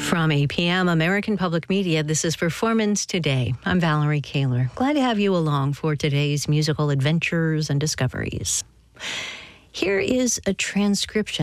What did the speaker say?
From APM, American Public Media, this is Performance Today. I'm Valerie Kaler. Glad to have you along for today's musical adventures and discoveries. Here is a transcription